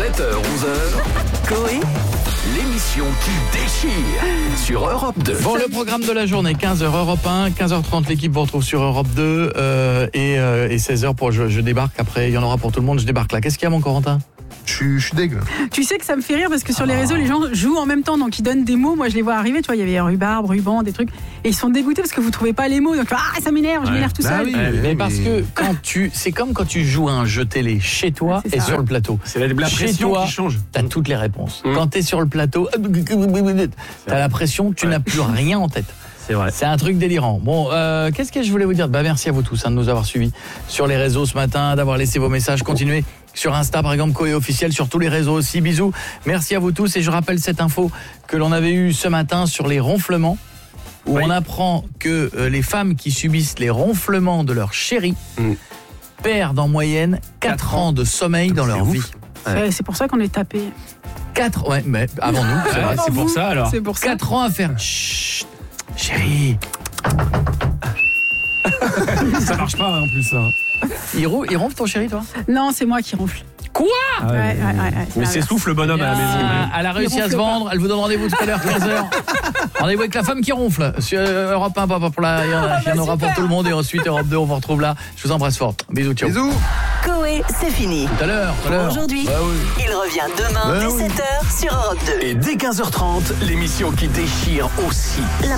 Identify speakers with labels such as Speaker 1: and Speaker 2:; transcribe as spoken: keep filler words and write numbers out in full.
Speaker 1: sept heures onze heures, Coé, l'émission qui déchire sur Europe deux.
Speaker 2: Bon, le programme de la journée, quinze heures Europe un, quinze heures trente l'équipe vous retrouve sur Europe deux euh, et, euh, et seize heures pour je, je débarque après, il y en aura pour tout le monde, je débarque là. Qu'est-ce qu'il y a mon Corentin ?
Speaker 3: Je suis, je suis dégueu.
Speaker 4: Tu sais que ça me fait rire parce que sur les réseaux, les gens jouent en même temps, donc ils donnent des mots. Moi, je les vois arriver, tu vois, il y avait rhubarbe, ruban, des trucs, et ils sont dégoûtés parce que vous trouvez pas les mots. Donc, ah, ça m'énerve, je
Speaker 2: Ouais.
Speaker 4: m'énerve tout
Speaker 3: Bah
Speaker 4: seul.
Speaker 3: oui.
Speaker 2: mais,
Speaker 3: mais-
Speaker 2: parce que quand tu, c'est comme quand tu joues à un jeu télé chez toi
Speaker 4: C'est
Speaker 2: et
Speaker 4: ça.
Speaker 2: sur le plateau.
Speaker 5: C'est la, la
Speaker 2: Chez
Speaker 5: pression
Speaker 2: toi,
Speaker 5: qui change.
Speaker 2: T'as toutes les réponses.
Speaker 5: Mmh.
Speaker 2: Quand t'es sur le plateau, t'as la pression que tu
Speaker 5: Ouais.
Speaker 2: n'as plus rien en tête.
Speaker 5: C'est vrai.
Speaker 2: C'est un truc délirant. Bon, euh, qu'est-ce que je voulais vous dire ? Bah, merci à vous tous hein, de nous avoir suivis sur les réseaux ce matin, d'avoir laissé vos messages. Continuez sur Insta, par exemple, Coé officiel, sur tous les réseaux aussi. Bisous. Merci à vous tous. Et je rappelle cette info que l'on avait eue ce matin sur les ronflements, où
Speaker 5: Oui.
Speaker 2: on apprend que euh, les femmes qui subissent les ronflements de leur chéri
Speaker 5: Mm.
Speaker 2: perdent en moyenne quatre ans de sommeil dans
Speaker 5: C'est
Speaker 2: leur
Speaker 5: ouf.
Speaker 2: vie.
Speaker 4: Ouais, c'est pour ça qu'on est tapé.
Speaker 2: quatre, ouais, mais avant nous, c'est
Speaker 5: Ouais,
Speaker 2: vrai.
Speaker 5: c'est pour ça alors.
Speaker 4: C'est pour ça.
Speaker 2: quatre ans à faire. Chut, chérie.
Speaker 5: Ça marche pas hein, en plus. Hein.
Speaker 2: Il, rou- il ronfle ton chéri, toi ?
Speaker 4: Non, c'est moi qui ronfle.
Speaker 2: Quoi ?
Speaker 5: Ah ouais,
Speaker 4: Ouais,
Speaker 5: ouais,
Speaker 4: ouais, ouais, ouais,
Speaker 5: Mais
Speaker 4: c'est
Speaker 5: c'est souffle le bonhomme à la maison.
Speaker 2: Ah, elle a réussi à se
Speaker 4: ronfle
Speaker 2: vendre. Elle vous donne rendez-vous tout à l'heure, quinze heures. Rendez-vous avec la femme qui ronfle. Sur euh, Europe un, papa pour la. Il y en, a- il y en aura pour tout le monde. Et ensuite, Europe deux, on vous retrouve là. Je vous embrasse fort. Bisous, ciao.
Speaker 3: Bisous.
Speaker 6: Coé, c'est fini.
Speaker 2: Tout à l'heure, tout à l'heure.
Speaker 6: Aujourd'hui,
Speaker 2: Bah oui.
Speaker 6: il revient demain
Speaker 2: Bah
Speaker 6: dès
Speaker 2: oui.
Speaker 6: sept heures sur Europe deux.
Speaker 1: Et dès quinze heures trente, l'émission qui déchire aussi.
Speaker 6: La